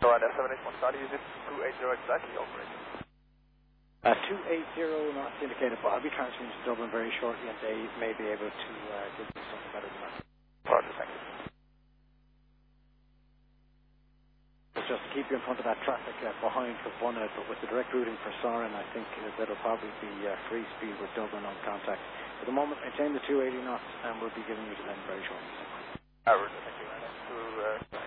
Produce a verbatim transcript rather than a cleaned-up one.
Alright, seven eight one Charlie, is it two eighty exactly, operator? Uh, two eighty not indicated, but I'll be transferring to Dublin very shortly and they may be able to uh, give me something better than that. Roger, thank you. It's just to keep you in front of that traffic uh, behind for Bunna, but with the direct routing for Sorin, I think uh, that'll probably be uh, free speed with Dublin on contact. For the moment, maintain the two eighty knots and we'll be giving you to them very shortly. Alright, thank you very much. To, uh,